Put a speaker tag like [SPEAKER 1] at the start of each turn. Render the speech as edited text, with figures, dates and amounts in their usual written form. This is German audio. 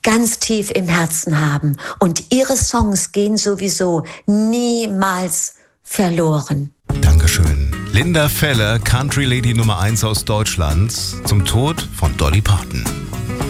[SPEAKER 1] ganz tief im Herzen haben. Und ihre Songs gehen sowieso niemals verloren.
[SPEAKER 2] Dankeschön. Linda Feller, Country Lady Nummer 1 aus Deutschland, zum Tod von Dolly Parton.